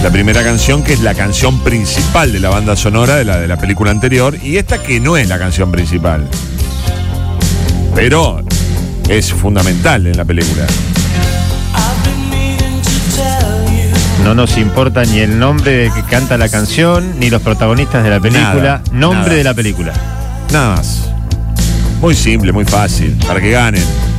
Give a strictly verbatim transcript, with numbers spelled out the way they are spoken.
La primera canción, que es la canción principal de la banda sonora de la, de la película anterior, y esta que no es la canción principal, pero es fundamental en la película. No nos importa ni el nombre de que canta la canción, ni los protagonistas de la película. Nada, nombre nada. de la película. Nada más. Muy simple, muy fácil, para que ganen.